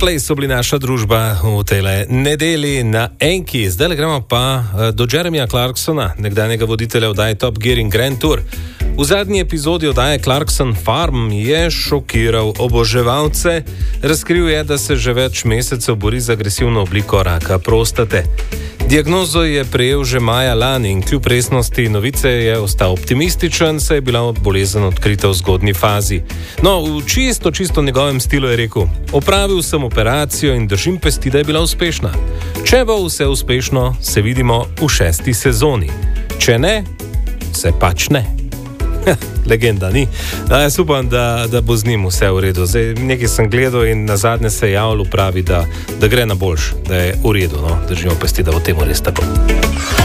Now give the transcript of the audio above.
Coldplay so bili naša družba v tej nedeli na Enki. Zdaj gremo pa do Jeremyja Clarksona, nekdanjega voditelja oddaje Top Gear in Grand Tour. V zadnji epizodi oddaje Clarkson Farm je šokiral oboževalce. Razkril je, da se že več mesecev bori z agresivno obliko raka prostate. Diagnozo je prejel že maja lani in kljub resnosti novice je ostal optimističen, saj je bila bolezen odkrita v zgodnji fazi. No, v čisto njegovem stilu je rekel: opravil sem operacijo in držim pesti, da je bila uspešna. Če bo vse uspešno, se vidimo v 6. sezoni. Če ne, se pač ne. Legenda, ni? Jaz upam, da bo z njim vse v redu. Zdaj, nekaj sem gledal in nazadnje se je javljal, pravi, da gre na boljš, da je v redu. No? Držimo pesti, da bo temu res tako.